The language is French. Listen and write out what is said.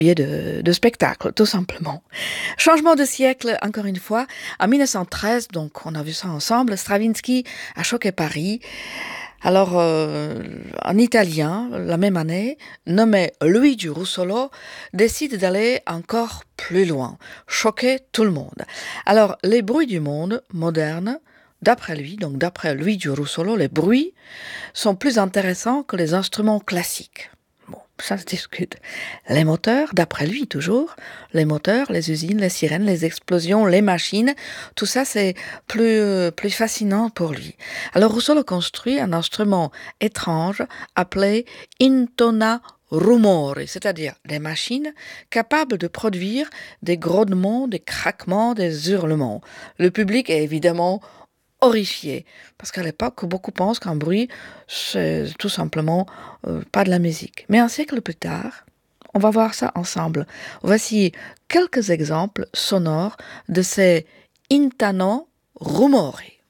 de spectacle, tout simplement. Changement de siècle, encore une fois, en 1913, donc on a vu ça ensemble, Stravinsky a choqué Paris. Alors, en italien, la même année, nommé Luigi Russolo, décide d'aller encore plus loin, choquer tout le monde. Alors, les bruits du monde moderne, d'après lui, donc d'après Luigi Russolo, les bruits sont plus intéressants que les instruments classiques. Bon, ça se discute. Les moteurs, d'après lui toujours, les moteurs, les usines, les sirènes, les explosions, les machines, tout ça c'est plus fascinant pour lui. Alors Russolo construit un instrument étrange appelé intona rumore, c'est-à-dire des machines capables de produire des grognements, des craquements, des hurlements. Le public est évidemment horrifié, parce qu'à l'époque, beaucoup pensent qu'un bruit, c'est tout simplement pas de la musique. Mais un siècle plus tard, on va voir ça ensemble. Voici quelques exemples sonores de ces intano rumori.